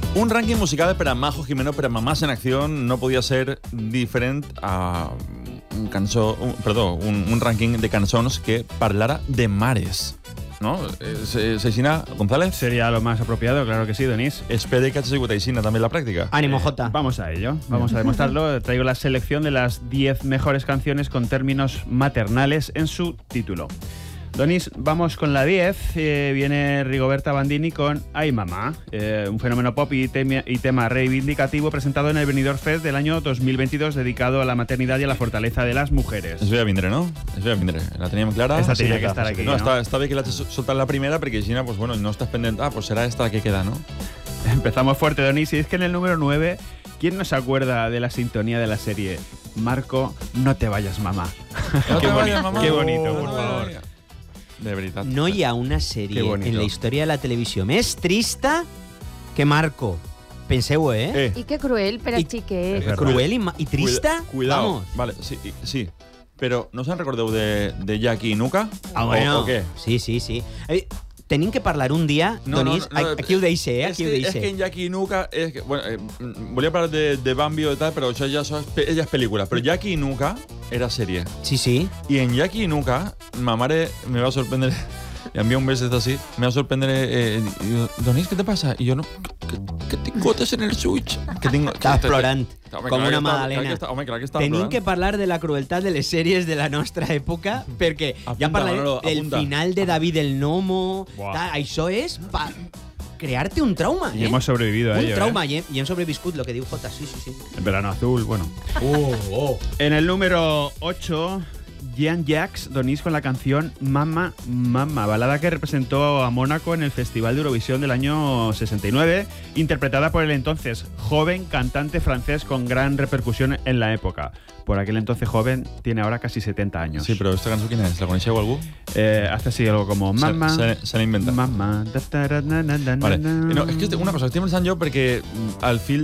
Un ranking musical per a Majo Jimeno, per a Mamàs en Acció, no podia ser diferent a un rànquing de cançons que parlara de mares. ¿No? ¿Seixina González? Sería lo más apropiado, claro que sí, Donís. Espere que hagi sigut Seixina también la práctica. Ánimo, Jota. Vamos a ello, vamos a demostrarlo. Traigo la selección de las 10 mejores canciones con términos maternales en su título. Donís, vamos con la 10. Viene Rigoberta Bandini con Ay Mamá, un fenómeno pop y tema reivindicativo presentado en el Benidorm Fest del año 2022 dedicado a la maternidad y a la fortaleza de las mujeres. Es a vindre, no? Es a vindre. La teníem clara. Esta tenía que estar aquí, no? ¿no? Està bé que l'has soltat la primera perquè així, pues bueno, no estàs pendent. Pues será esta la que queda, ¿no? Empezamos fuerte, Donís. Y es que en el número 9, ¿quién no se acuerda de la sintonía de la serie Marco, no te vayas, mamá? No te vayas, mamá. Qué bonito, por favor. De veritat. No hi ha una sèrie en la història de la televisió més trista que Marco. Penseu-ho, eh? I que cruel per a xiquet. Cruel i trista? Cuidado. Vamos. Vale, sí. Però no se'n recordeu de Jackie i Nuka? Bueno. ¿O qué? Sí. Tenim que parlar un dia, Donís, aquí ho deixe, aquí ho deixe. És que en Jackie i Nuka... volia parlar de Bambi o tal, però això ja és pel·lícula. Però Jackie i Nuka era sèrie. Sí. Y en Jackie y Nuka, ma mare me va a sorprender. Y envió un beso así. Me va a sorprender. Donís, ¿qué te pasa? Y yo no. Que tinc gotes en el Switch. Estàs plorant, com una magdalena. Home, clar que estava Tenim plorant. que parlar de la crueltat de les sèries de la nostra època, perquè ja parlarem del final de David el Nomo. Això és crearte un trauma, Y hemos sobrevivido a ello. Un trauma, y hem sobreviscut, lo que diu Jota, sí. El verano azul, bueno. En el número 8, Jean Jacques, Donís con la canción Mamma, Mamma, balada que representó a Mónaco en el Festival de Eurovisión del año 69, interpretada por el entonces joven cantante francés con gran repercusión en la época. Por aquel entonces joven, tiene ahora casi 70 años. Sí, pero esta canción, ¿quién es? ¿La coneixeu algú? Hace así algo como Mamma. Se l'ha inventat. Mamma. Vale. No, és que una cosa, estic pensant jo perquè al fil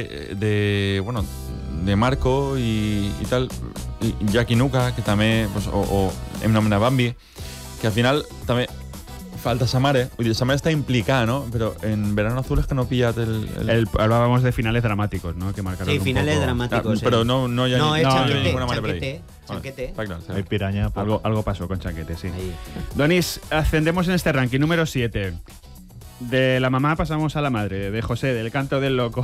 de Marco i tal, i Jackie Nuka, que també, pues, o hem nomenat Bambi, que al final també falta sa mare, vull dir, sa mare està implicada, no? Però en Verano Azul és que no ha pillat Hablábamos de finales dramáticos, ¿no? Que marcaron un finales poco... dramáticos. Però no hi ha ninguna mare per ahí. Chanquete. Hay piraña. Algo pasó con Chanquete, sí. Ahí. Donís, ascendemos en este ranking, número 7. De la mamá pasamos a la madre, de José, del Canto del Loco.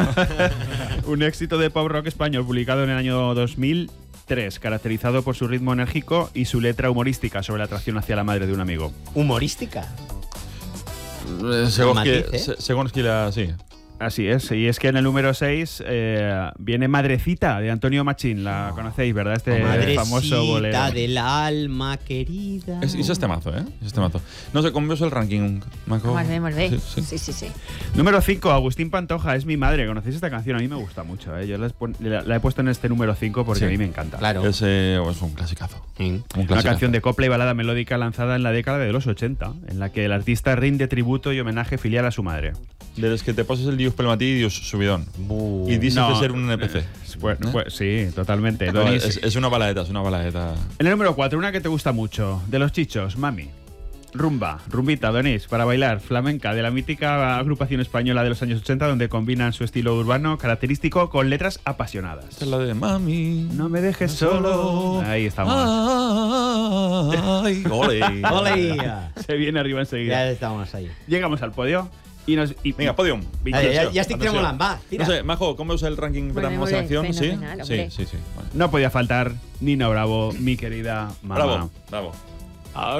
Un éxito de pop rock español publicado en el año 2003, caracterizado por su ritmo enérgico y su letra humorística sobre la atracción hacia la madre de un amigo. ¿Humorística? Según qui la... Sí. Así es, y es que en el número 6 viene Madrecita, de Antonio Machín. La conocéis, ¿verdad? Famoso bolero. Madrecita del alma querida. Això és temazo, ¿eh? És temazo. No sé, com veus el rànquing, Marco? Molt bé. Sí. Número 5, Agustín Pantoja, Es mi madre. ¿Conocéis esta canción? A mí me gusta mucho, ¿eh? Yo la he puesto en este número 5 porque a mí me encanta. Claro. Es un clasicazo. Una canción de copla y balada melódica lanzada en la década de los 80, en la que el artista rinde tributo y homenaje filial a su madre. De los que te poses el dius pel matí i dius subidón. Y dices de ser un NPC. Pues sí, totalmente. No, es una baladeta, En el número 4, una que te gusta mucho, de Los Chichos, Mami. Rumbita, Donís, para bailar, flamenca, de la mítica agrupación española de los años 80, donde combinan su estilo urbano característico con letras apasionadas. Esta es la de Mami, no me dejes solo. Ahí estamos. Ay, ole. Se viene arriba enseguida. Ya estamos ahí. Llegamos al podio. Vinga, pòdium. Ja estic tremolant, va, tira. No sé, Majo, com veus el rànquing per a la selecció? Sí. No podía faltar Nina Bravo, mi querida mamá. Bravo.